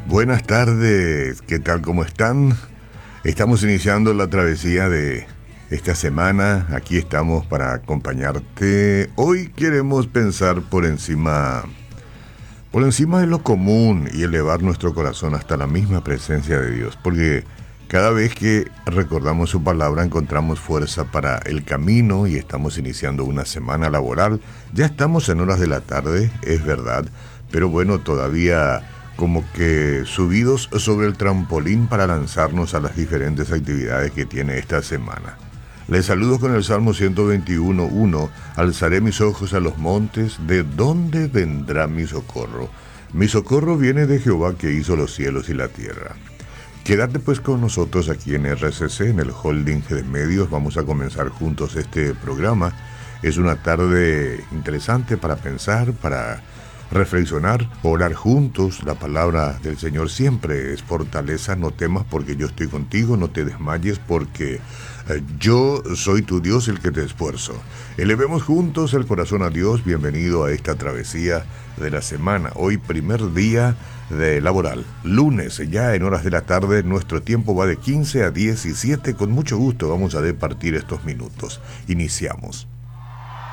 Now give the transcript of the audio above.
Buenas tardes, ¿qué tal? ¿Cómo están? Estamos iniciando la travesía de esta semana. Aquí estamos para acompañarte. Hoy queremos pensar por encima de lo común y elevar nuestro corazón hasta la misma presencia de Dios, porque cada vez que recordamos su palabra encontramos fuerza para el camino y estamos iniciando una semana laboral. Ya estamos en horas de la tarde, es verdad, pero bueno, todavía como que subidos sobre el trampolín para lanzarnos a las diferentes actividades que tiene esta semana. Les saludo con el Salmo 121:1. Alzaré mis ojos a los montes, ¿de dónde vendrá mi socorro? Mi socorro viene de Jehová, que hizo los cielos y la tierra. Quédate pues con nosotros aquí en RCC, en el holding de medios. Vamos a comenzar juntos este programa. Es una tarde interesante para pensar, para reflexionar, orar juntos. La palabra del Señor siempre es fortaleza. No temas porque yo estoy contigo, no te desmayes porque yo soy tu Dios, el que te esfuerzo. Elevemos juntos el corazón a Dios. Bienvenido a esta travesía de la semana. Hoy primer día de laboral, lunes, ya en horas de la tarde. Nuestro tiempo va de 15 a 17. Con mucho gusto vamos a departir estos minutos. Iniciamos.